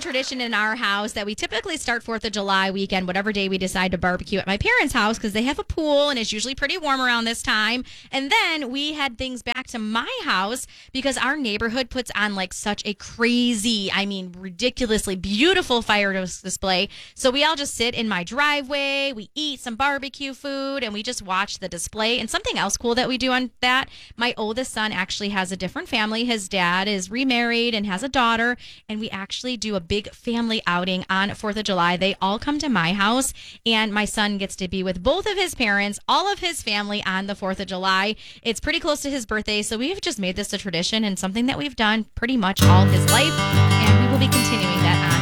tradition in our house that we typically start 4th of July weekend, whatever day we decide to barbecue at my parents' house because they have a pool and it's usually pretty warm around this time. And then we head things back to my house because our neighborhood puts on like such a crazy, ridiculously beautiful fire display. So we all just sit in my driveway, we eat some barbecue food, and we just watch the display. And something else cool that we do on that, my oldest son actually has a different family. His dad is remarried and has a daughter, and we actually do a big family outing on 4th of July. They all come to my house, and my son gets to be with both of his parents, all of his family on the 4th of July. It's pretty close to his birthday, so we've just made this a tradition and something that we've done pretty much all his life, and we will be continuing that on